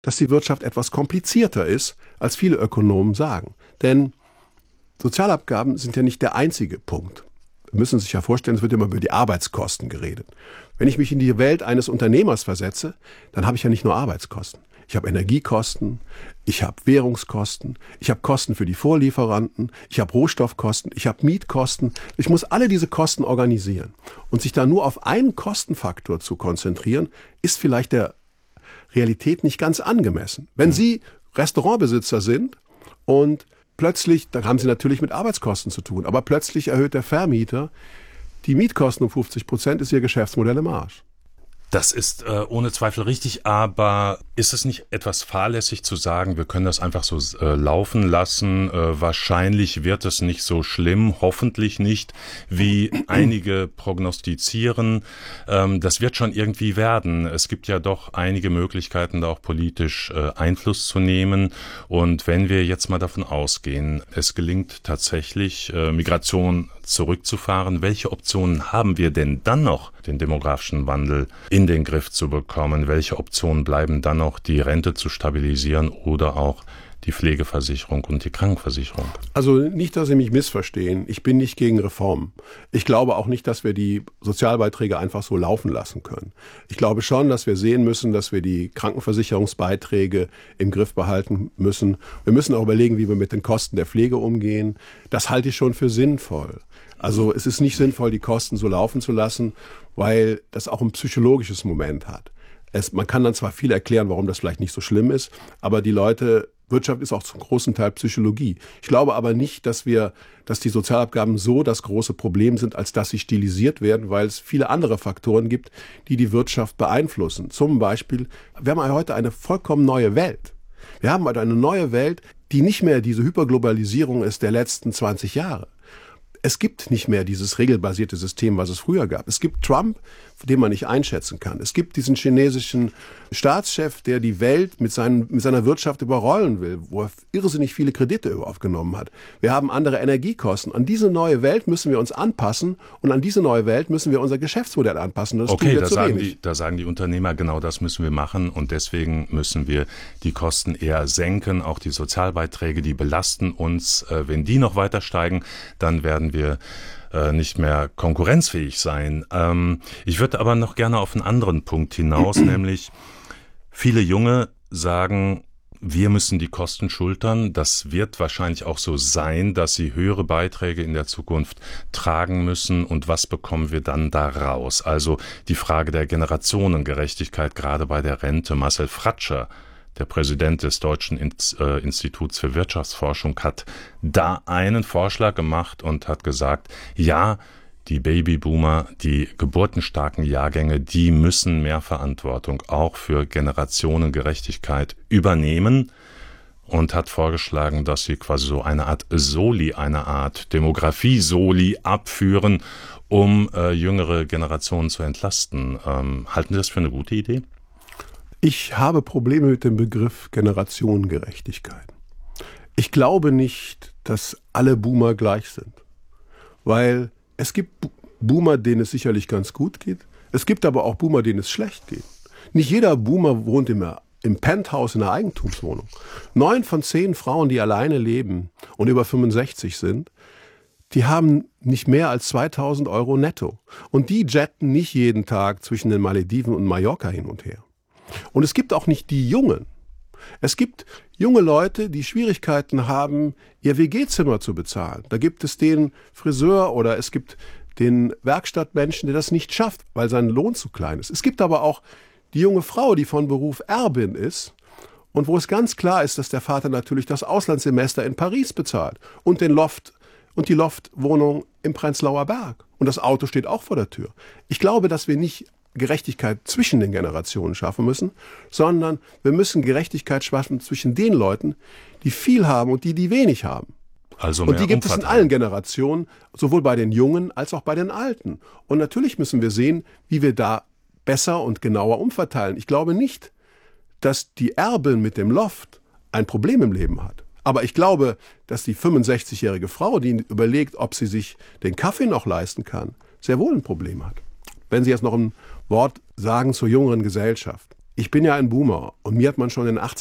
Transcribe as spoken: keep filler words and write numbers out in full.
dass die Wirtschaft etwas komplizierter ist, als viele Ökonomen sagen. Denn Sozialabgaben sind ja nicht der einzige Punkt. Sie müssen sich ja vorstellen, es wird immer über die Arbeitskosten geredet. Wenn ich mich in die Welt eines Unternehmers versetze, dann habe ich ja nicht nur Arbeitskosten. Ich habe Energiekosten, ich habe Währungskosten, ich habe Kosten für die Vorlieferanten, ich habe Rohstoffkosten, ich habe Mietkosten. Ich muss alle diese Kosten organisieren. Und sich da nur auf einen Kostenfaktor zu konzentrieren, ist vielleicht der Realität nicht ganz angemessen. Wenn Sie Restaurantbesitzer sind und plötzlich, dann haben Sie natürlich mit Arbeitskosten zu tun, aber plötzlich erhöht der Vermieter die Mietkosten um fünfzig Prozent, ist Ihr Geschäftsmodell im Arsch. Das ist äh, ohne Zweifel richtig, aber ist es nicht etwas fahrlässig zu sagen, wir können das einfach so äh, laufen lassen? Äh, wahrscheinlich wird es nicht so schlimm, hoffentlich nicht, wie einige prognostizieren. Ähm, das wird schon irgendwie werden. Es gibt ja doch einige Möglichkeiten, da auch politisch äh, Einfluss zu nehmen. Und wenn wir jetzt mal davon ausgehen, es gelingt tatsächlich, äh, Migration zurückzufahren, welche Optionen haben wir denn dann noch, den demografischen Wandel in den Griff zu bekommen? Welche Optionen bleiben dann noch, die Rente zu stabilisieren oder auch die Pflegeversicherung und die Krankenversicherung? Also nicht, dass Sie mich missverstehen. Ich bin nicht gegen Reformen. Ich glaube auch nicht, dass wir die Sozialbeiträge einfach so laufen lassen können. Ich glaube schon, dass wir sehen müssen, dass wir die Krankenversicherungsbeiträge im Griff behalten müssen. Wir müssen auch überlegen, wie wir mit den Kosten der Pflege umgehen. Das halte ich schon für sinnvoll. Also es ist nicht sinnvoll, die Kosten so laufen zu lassen, weil das auch ein psychologisches Moment hat. Es, man kann dann zwar viel erklären, warum das vielleicht nicht so schlimm ist, aber die Leute, Wirtschaft ist auch zum großen Teil Psychologie. Ich glaube aber nicht, dass wir, dass die Sozialabgaben so das große Problem sind, als dass sie stilisiert werden, weil es viele andere Faktoren gibt, die die Wirtschaft beeinflussen. Zum Beispiel, wir haben heute eine vollkommen neue Welt. Wir haben heute eine neue Welt, die nicht mehr diese Hyperglobalisierung ist der letzten zwanzig Jahre. Es gibt nicht mehr dieses regelbasierte System, was es früher gab. Es gibt Trump, den man nicht einschätzen kann. Es gibt diesen chinesischen Staatschef, der die Welt mit, seinen, mit seiner Wirtschaft überrollen will, wo er irrsinnig viele Kredite aufgenommen hat. Wir haben andere Energiekosten. An diese neue Welt müssen wir uns anpassen und an diese neue Welt müssen wir unser Geschäftsmodell anpassen. Das okay, tun wir da, zu sagen wenig. die, da sagen die Unternehmer, genau das müssen wir machen und deswegen müssen wir die Kosten eher senken. Auch die Sozialbeiträge, die belasten uns. Wenn die noch weiter steigen, dann werden wir nicht mehr konkurrenzfähig sein. Ähm, ich würde aber noch gerne auf einen anderen Punkt hinaus, nämlich viele Junge sagen, wir müssen die Kosten schultern. Das wird wahrscheinlich auch so sein, dass sie höhere Beiträge in der Zukunft tragen müssen. Und was bekommen wir dann da raus? Also die Frage der Generationengerechtigkeit, gerade bei der Rente. Marcel Fratscher, der Präsident des Deutschen Instituts für Wirtschaftsforschung, hat da einen Vorschlag gemacht und hat gesagt, ja, die Babyboomer, die geburtenstarken Jahrgänge, die müssen mehr Verantwortung auch für Generationengerechtigkeit übernehmen und hat vorgeschlagen, dass sie quasi so eine Art Soli, eine Art Demografie-Soli abführen, um äh, jüngere Generationen zu entlasten. Ähm, halten Sie das für eine gute Idee? Ich habe Probleme mit dem Begriff Generationengerechtigkeit. Ich glaube nicht, dass alle Boomer gleich sind, weil es gibt Boomer, denen es sicherlich ganz gut geht. Es gibt aber auch Boomer, denen es schlecht geht. Nicht jeder Boomer wohnt im, im Penthouse in einer Eigentumswohnung. Neun von zehn Frauen, die alleine leben und über fünfundsechzig sind, die haben nicht mehr als zweitausend Euro netto. Und die jetten nicht jeden Tag zwischen den Malediven und Mallorca hin und her. Und es gibt auch nicht die Jungen. Es gibt junge Leute, die Schwierigkeiten haben, ihr W G-Zimmer zu bezahlen. Da gibt es den Friseur oder es gibt den Werkstattmenschen, der das nicht schafft, weil sein Lohn zu klein ist. Es gibt aber auch die junge Frau, die von Beruf Erbin ist und wo es ganz klar ist, dass der Vater natürlich das Auslandssemester in Paris bezahlt und den Loft und die Loftwohnung im Prenzlauer Berg. Und das Auto steht auch vor der Tür. Ich glaube, dass wir nicht Gerechtigkeit zwischen den Generationen schaffen müssen, sondern wir müssen Gerechtigkeit schaffen zwischen den Leuten, die viel haben und die, die wenig haben. Also und die gibt es in allen Generationen, sowohl bei den Jungen als auch bei den Alten. Und natürlich müssen wir sehen, wie wir da besser und genauer umverteilen. Ich glaube nicht, dass die Erbin mit dem Loft ein Problem im Leben hat. Aber ich glaube, dass die fünfundsechzigjährige Frau, die überlegt, ob sie sich den Kaffee noch leisten kann, sehr wohl ein Problem hat. Wenn Sie jetzt noch ein Wort sagen zur jüngeren Gesellschaft. Ich bin ja ein Boomer und mir hat man schon in den